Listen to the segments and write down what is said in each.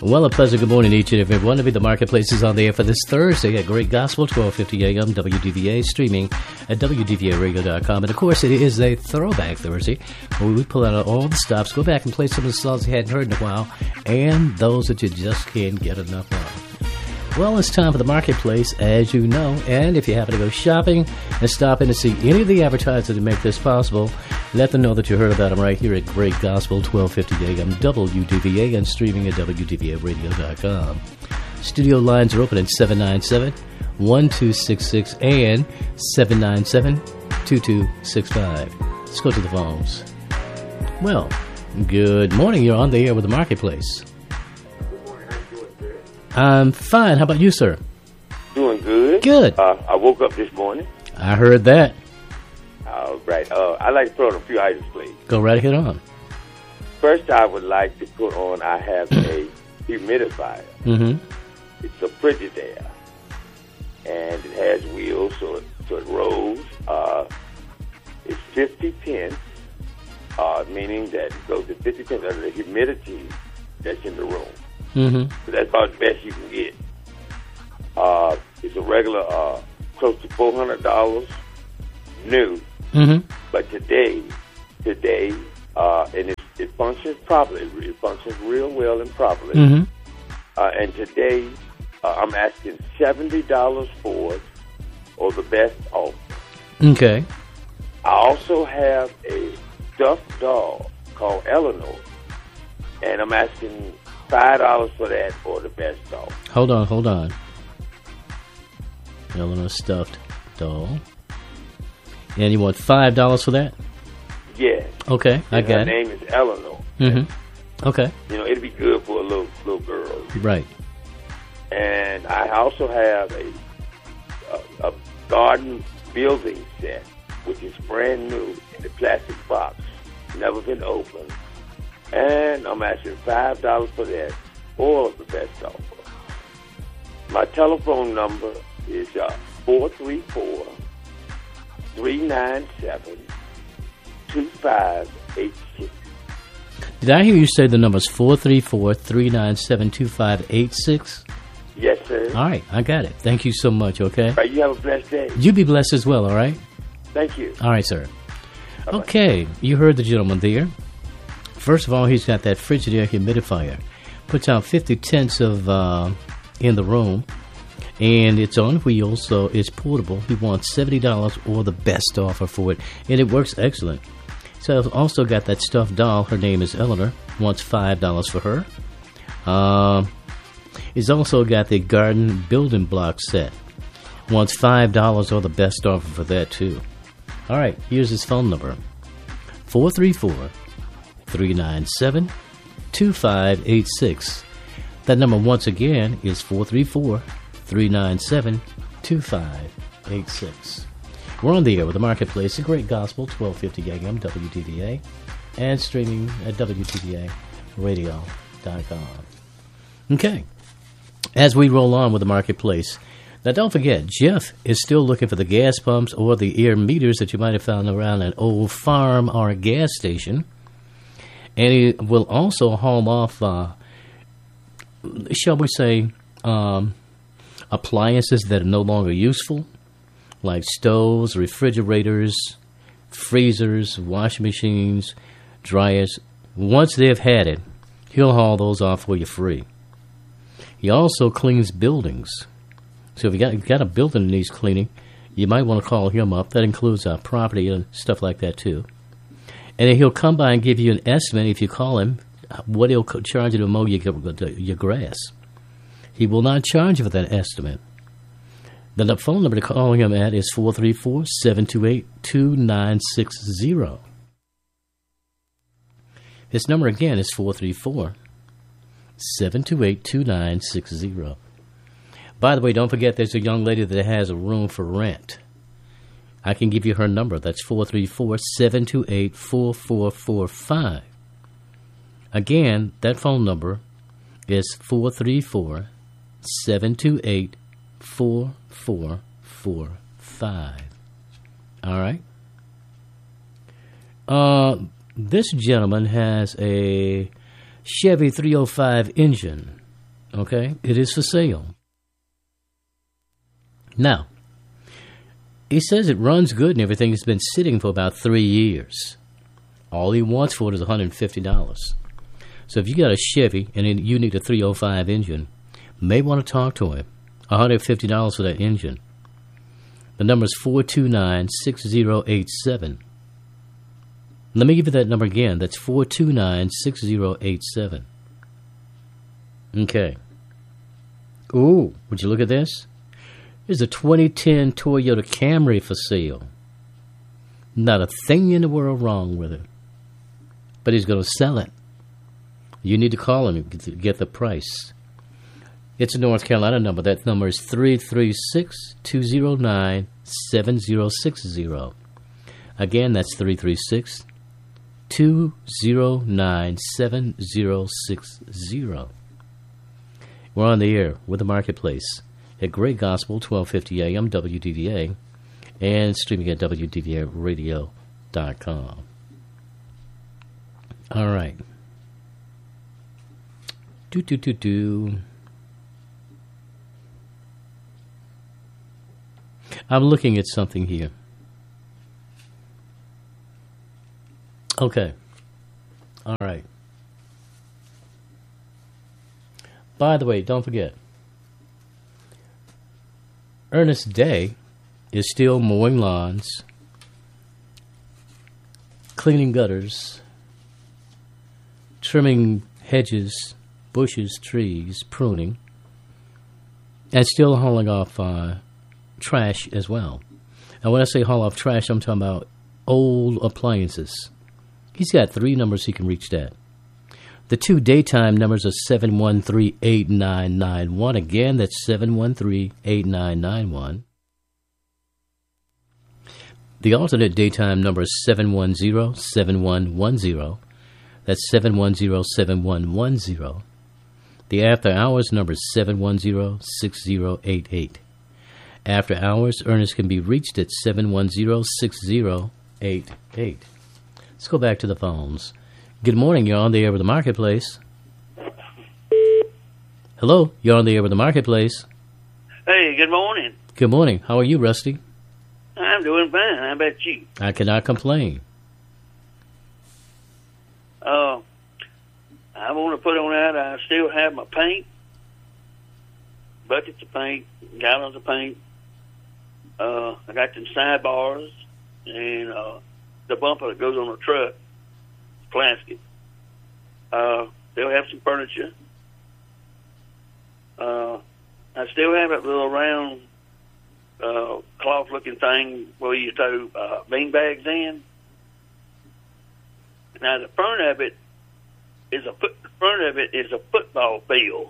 Well, a pleasant good morning to each and every one of you. The Marketplace is on the air for this Thursday at Great Gospel, 1250 a.m. WDVA, streaming at WDVAradio.com. And, of course, it is a throwback Thursday where we pull out all the stops, go back and play some of the songs you hadn't heard in a while, and those that you just can't get enough of. Well, it's time for the Marketplace, as you know, and if you happen to go shopping and stop in to see any of the advertisers that make this possible, let them know that you heard about them right here at Great Gospel, 1250 a.m. WDVA, and streaming at WDVAradio.com. Studio lines are open at 797-1266 and 797-2265. Let's go to the phones. Well, good morning. You're on the air with the Marketplace. I'm fine. How about you, sir? Doing good. Good. I woke up this morning. I heard that. All right. I'd like to throw in a few items, please. Go right ahead on. First, I would like to put on, I have a humidifier. Mm-hmm. It's a Frigidaire. And it has wheels, so it rolls. It's 50 pence, meaning that it goes to 50 pence under the humidity that's in the room. Mm-hmm. So that's about the best you can get. It's a regular, close to $400 new. Mm-hmm. But today, and it functions properly. It functions real well and properly. Mm-hmm. And today, I'm asking $70 for it, or the best offer. Okay. I also have a stuffed dog called Eleanor, and I'm asking $5 for that, or the best offer. Hold on. Eleanor stuffed doll. And you want $5 for that? Yes. Okay, I got it. Her name is Eleanor. Mm-hmm. Okay. You know, it'd be good for a little girl. Right. And I also have a garden building set, which is brand new in the plastic box, never been opened. And I'm asking $5 for that, or the best offer. My telephone number is 434-397-2586. Did I hear you say the number's 434-397-2586? Yes, sir. All right, I got it. Thank you so much, okay? All right, you have a blessed day. You be blessed as well, all right? Thank you. All right, sir. Bye-bye. Okay, you heard the gentleman there. First of all, he's got that Frigidaire humidifier. Puts out 50 tenths of in the room, and it's on wheels, so it's portable. He wants $70 or the best offer for it, and it works excellent. So I've also got that stuffed doll. Her name is Eleanor. Wants $5 for her. He's also got the garden building block set. Wants $5 or the best offer for that, too. All right, here's his phone number. 434-397-2586. That number once again is 434-397-2586. We're on the air with the Marketplace, the Great Gospel, 1250 a.m. WDVA, and streaming at WDVAradio.com. Okay, as we roll on with the Marketplace, now don't forget, Jeff is still looking for the gas pumps or the air meters that you might have found around an old farm or a gas station. And he will also haul off, shall we say, appliances that are no longer useful, like stoves, refrigerators, freezers, washing machines, dryers. Once they've had it, he'll haul those off for you free. He also cleans buildings. So if you got a building that needs cleaning, you might want to call him up. That includes property and stuff like that, too. And then he'll come by and give you an estimate, if you call him, what he'll charge you to mow your grass. He will not charge you for that estimate. The phone number to call him at is 434-728-2960. His number again is 434-728-2960. By the way, don't forget there's a young lady that has a room for rent. I can give you her number. That's 434-728-4445. Again, that phone number is 434-728-4445. All right? This gentleman has a Chevy 305 engine. Okay? It is for sale. Now, he says it runs good and everything. It's been sitting for about 3 years. All he wants for it is $150. So if you got a Chevy and you need a 305 engine, may want to talk to him. $150 for that engine. The number is 429-6087. Let me give you that number again. That's 429-6087. Okay. Ooh, would you look at this? Here's a 2010 Toyota Camry for sale. Not a thing in the world wrong with it. But he's going to sell it. You need to call him to get the price. It's a North Carolina number. That number is 336-209-7060. Again, that's 336-209-7060. We're on the air with the Marketplace at Great Gospel, 1250 AM, WDVA, and streaming at WDVAradio.com. All right. I'm looking at something here. Okay. All right. By the way, don't forget, Ernest Day is still mowing lawns, cleaning gutters, trimming hedges, bushes, trees, pruning, and still hauling off trash as well. And when I say haul off trash, I'm talking about old appliances. He's got 3 numbers he can reach that. The 2 daytime numbers are 713-8991. Again, that's 713-8991. The alternate daytime number is 710-7110. That's 710-7110. The after hours number is 710-6088. After hours, Ernest can be reached at 710-6088. Let's go back to the phones. Good morning. You're on the air with the Marketplace. Hello. You're on the air with the Marketplace. Hey, good morning. Good morning. How are you, Rusty? I'm doing fine. How about you? I cannot complain. I want to put on that I still have my paint, buckets of paint, gallons of paint. I got them sidebars and the bumper that goes on the truck, plastic. They'll have some furniture. I still have that little round cloth-looking thing where you throw bean bags in. Now the front of it is a football field,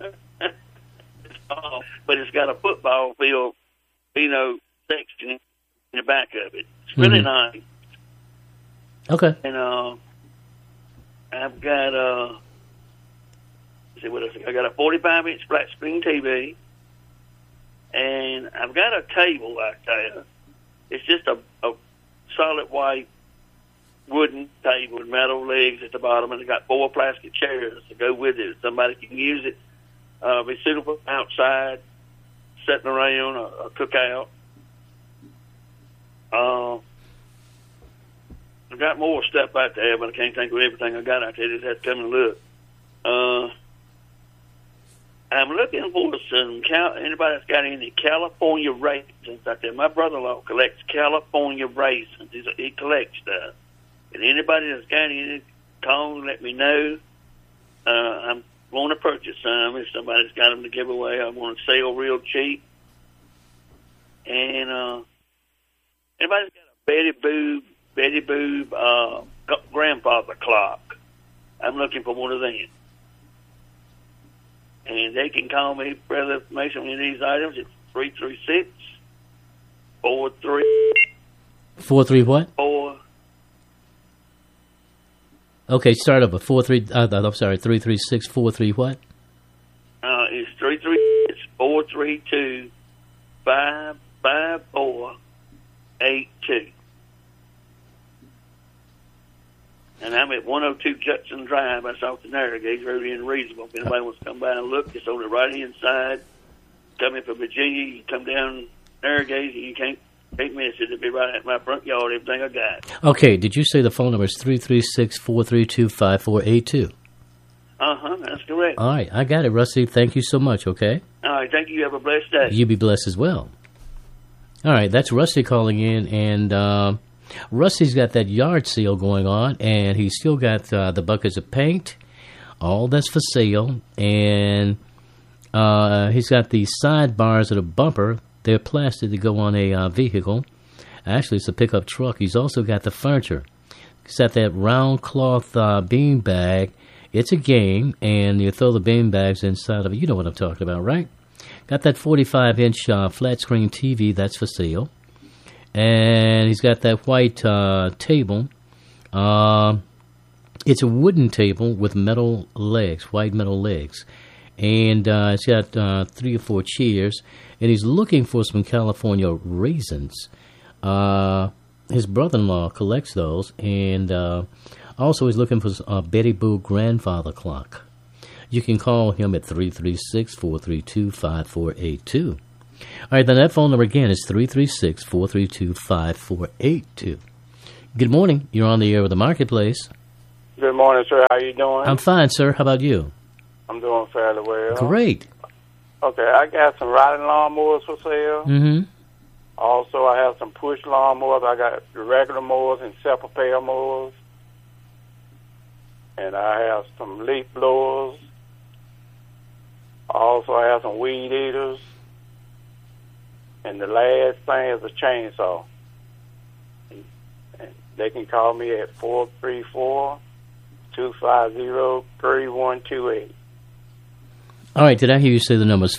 but it's got a football field, section in the back of it. It's really nice. Okay. And I've got let's see what else. I got a 45-inch flat screen TV, and I've got a table out there. It's just a solid white wooden table with metal legs at the bottom, and it's got 4 plastic chairs to go with it. Somebody can use it. Be suitable outside, sitting around a cookout. I've got more stuff out there, but I can't think of everything I got out there. Just have to come and look. I'm looking for some anybody that's got any California raisins out there. My brother-in-law collects California raisins. He collects stuff. And anybody that's got any, call and let me know. I want to purchase some. If somebody's got them to give away, I want to sell real cheap. And anybody's got a Betty Boop grandfather clock. I'm looking for one of them. And they can call me for further information on these items at 336-43 what? 4. Okay, start over. 336-43 what? It's 336-432-55482. And I'm at 102 Judson Drive. That's off the narrow gauge road in Reasonable. If anybody wants to come by and look, it's on the right-hand side. Come in from Virginia, you come down narrow gauge, and you can't miss it. It'll be right at my front yard, everything I got. Okay, did you say the phone number is 336-432-5482? That's correct. All right, I got it, Rusty. Thank you so much, okay? All right, thank you. Have a blessed day. You be blessed as well. All right, that's Rusty calling in, and Rusty's got that yard sale going on, and he's still got the buckets of paint. All that's for sale, and he's got the side bars of the bumper. They're plastic to go on a vehicle. Actually, it's a pickup truck. He's also got the furniture. He's got that round cloth bean bag. It's a game, and you throw the bean bags inside of it. You know what I'm talking about, right? Got that 45-inch flat screen TV. That's for sale. And he's got that white table. It's a wooden table with metal legs, white metal legs. And it's got 3 or 4 chairs. And he's looking for some California raisins. His brother-in-law collects those. And also he's looking for a Betty Boo grandfather clock. You can call him at 336-432-5482. All right, then that phone number again is 336-432-5482. Good morning. You're on the air with the Marketplace. Good morning, sir. How you doing? I'm fine, sir. How about you? I'm doing fairly well. Great. Okay, I got some riding lawnmowers for sale. Mm-hmm. Also, I have some push lawnmowers. I got regular mowers and self-propel mowers. And I have some leaf blowers. Also, I have some weed eaters. And the last thing is a chainsaw. And they can call me at 434-250-3128. All right, did I hear you say the number is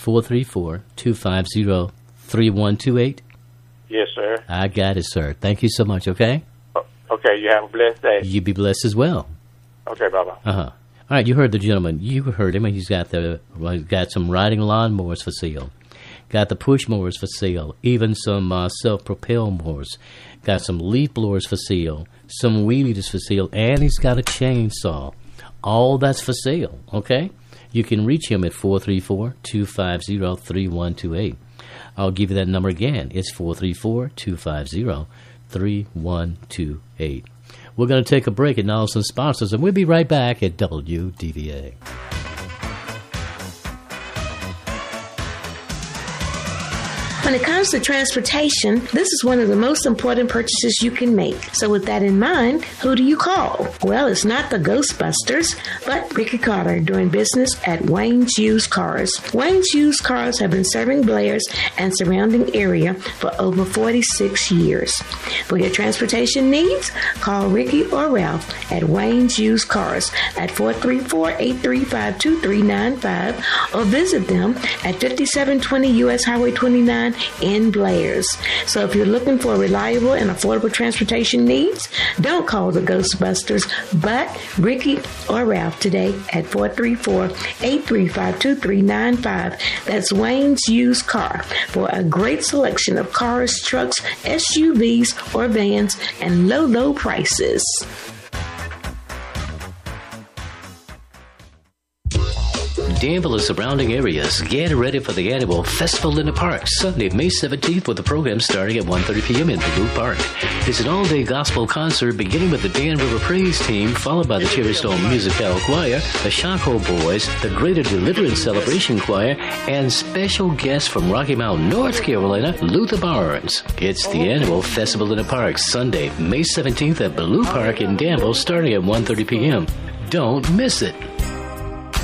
434-250-3128? Yes, sir. I got it, sir. Thank you so much, okay? Okay, you have a blessed day. You be blessed as well. Okay, bye-bye. Uh-huh. All right, you heard the gentleman. You heard him. He's got some riding lawnmowers for sale. Got the push mowers for sale. Even some self-propel mowers. Got some leaf blowers for sale. Some weed eaters for sale. And he's got a chainsaw. All that's for sale, okay? You can reach him at 434-250-3128. I'll give you that number again. It's 434-250-3128. We're going to take a break and now some sponsors, and we'll be right back at WDVA. When it comes to transportation, this is one of the most important purchases you can make. So with that in mind, who do you call? Well, it's not the Ghostbusters, but Ricky Carter, doing business at Wayne's Used Cars. Wayne's Used Cars have been serving Blairs and surrounding area for over 46 years. For your transportation needs, call Ricky or Ralph at Wayne's Used Cars at 434-835-2395 or visit them at 5720 U.S. Highway 29 in Blairs. So if you're looking for reliable and affordable transportation needs, don't call the Ghostbusters, but Ricky or Ralph today at 434-835-2395. That's Wayne's Used Car for a great selection of cars, trucks, SUVs, or vans, and low prices. Danville and surrounding areas, get ready for the annual Festival in the Park, Sunday, May 17th, with the program starting at 1:30 p.m. in Blue Park. It's an all-day gospel concert beginning with the Dan River Praise Team, followed by the Cherry Stone Musical Choir, the Shonko Boys, the Greater Deliverance Celebration Choir, and special guests from Rocky Mount, North Carolina, Luther Barnes. It's the annual Festival in the Park, Sunday, May 17th at Blue Park in Danville, starting at 1:30 p.m. Don't miss it.